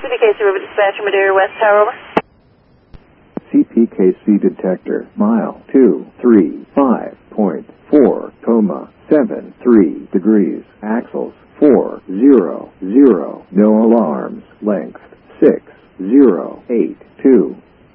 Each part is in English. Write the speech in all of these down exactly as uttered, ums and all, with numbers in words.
P K C River Dispatcher, Madeira West Tower, over. C P K C detector, mile two three five point four, coma seven three degrees, axles four zero zero, no alarms, length six zero eight two.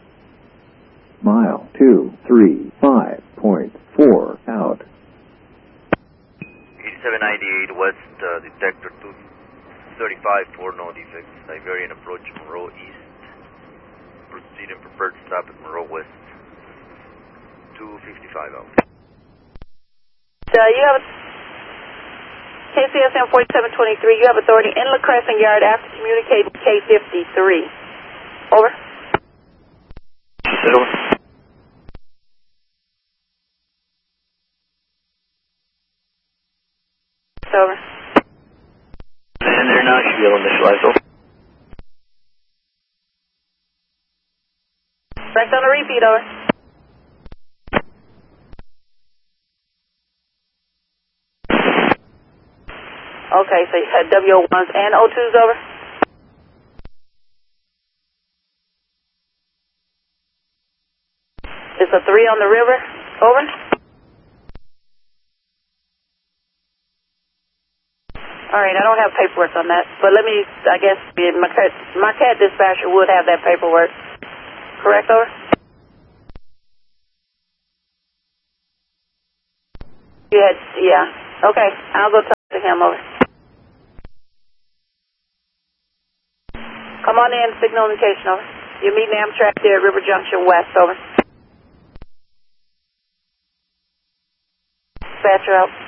Mile two three five point four out. eighty-seven ninety-eight West, uh, detector two thirty-five for no defects, Siberian approach Monroe East. Proceed and prepared to stop at Monroe West. two fifty-five out. Uh, you have K C S M forty-seven twenty-three, you have authority in La Crescent Yard after communicating K fifty-three. Over. Over. Over. And there now, should be able to initialize over. Correct on the repeat, over. Okay, so you had W O ones and O twos, over. It's a three on the river, over. All right, I don't have paperwork on that, but let me, I guess, my cat, my cat dispatcher would have that paperwork. Correct, over? You had, yeah. Okay, I'll go talk to him, over. Come on in, signal indication, over. You're meeting Amtrak there at River Junction West, over. Dispatcher out.